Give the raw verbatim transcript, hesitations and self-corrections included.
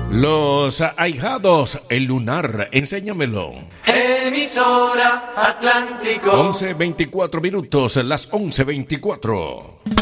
Los ahijados, el lunar, enséñamelo. Emisora Atlántico. once veinticuatro minutos, las once veinticuatro.